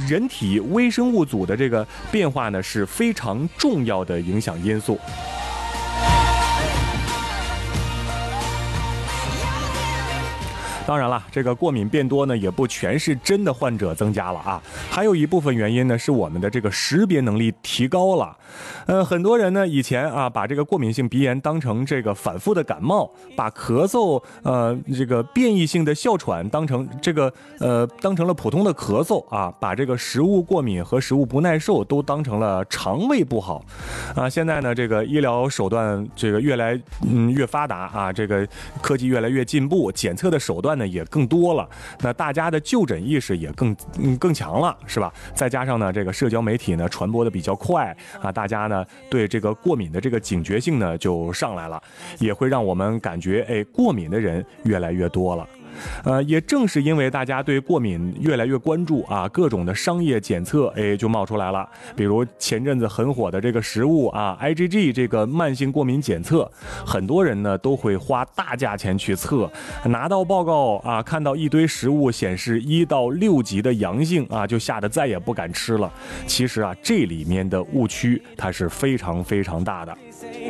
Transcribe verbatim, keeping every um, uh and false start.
人体微生物组的这个变化呢是非常重要的影响因素。当然了，这个过敏变多呢，也不全是真的患者增加了啊，还有一部分原因呢是我们的这个识别能力提高了。呃，很多人呢以前啊把这个过敏性鼻炎当成这个反复的感冒，把咳嗽呃这个变异性的哮喘当成这个呃当成了普通的咳嗽啊，把这个食物过敏和食物不耐受都当成了肠胃不好啊。现在呢，这个医疗手段这个越来嗯越发达啊，这个科技越来越进步，检测的手段呢也更多了，那大家的就诊意识也更嗯更强了，是吧？再加上呢，这个社交媒体呢传播的比较快啊，大家呢对这个过敏的这个警觉性呢就上来了，也会让我们感觉哎，过敏的人越来越多了。呃，也正是因为大家对过敏越来越关注啊，各种的商业检测哎就冒出来了。比如前阵子很火的这个食物啊 I G G 这个慢性过敏检测，很多人呢都会花大价钱去测，拿到报告啊，看到一堆食物显示一到六级的阳性啊，就吓得再也不敢吃了。其实啊，这里面的误区它是非常非常大的。